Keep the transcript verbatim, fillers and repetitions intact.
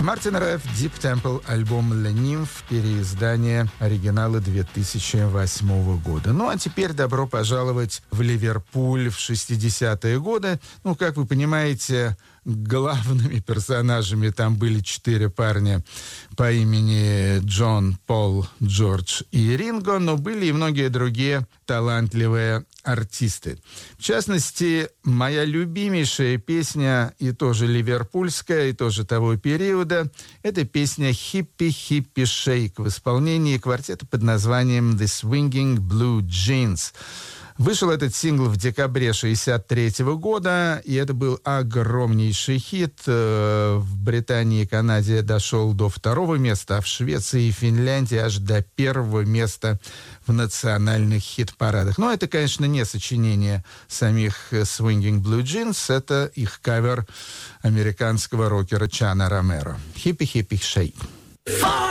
Мартин Рэф, Deep Temple, альбом «Le Nymph», переиздание оригинала две тысячи восьмого года. Ну, а теперь добро пожаловать в Ливерпуль в шестидесятые годы. Ну, как вы понимаете, главными персонажами там были четыре парня по имени Джон, Пол, Джордж и Ринго, но были и многие другие талантливые артисты. В частности, моя любимейшая песня, и тоже ливерпульская, и тоже того периода, это песня «Hippie Hippie Shake» в исполнении квартета под названием «The Swinging Blue Jeans». Вышел этот сингл в декабре шестьдесят третьего года, и это был огромнейший хит. В Британии и Канаде дошел до второго места, а в Швеции и Финляндии аж до первого места в национальных хит-парадах. Но это, конечно, не сочинение самих Swinging Blue Jeans, это их кавер американского рокера Чана Ромеро. «Hippie Hippie Shake».